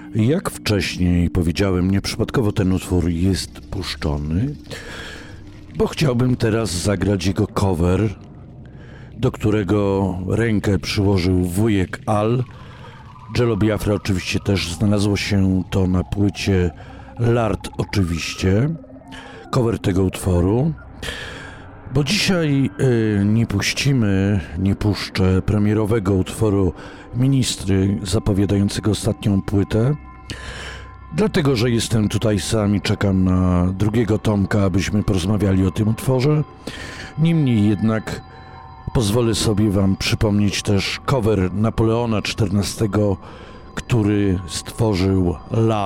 Jak wcześniej powiedziałem, nieprzypadkowo ten utwór jest puszczony, bo chciałbym teraz zagrać jego cover, do którego rękę przyłożył wujek Al. Jello Biafra oczywiście też znalazło się to na płycie Lard oczywiście, cover tego utworu. Bo dzisiaj nie puszczę premierowego utworu Ministry zapowiadającego ostatnią płytę, dlatego że jestem tutaj sam i czekam na drugiego Tomka, abyśmy porozmawiali o tym utworze. Niemniej jednak pozwolę sobie wam przypomnieć też cover Napoleona XIV, który stworzył La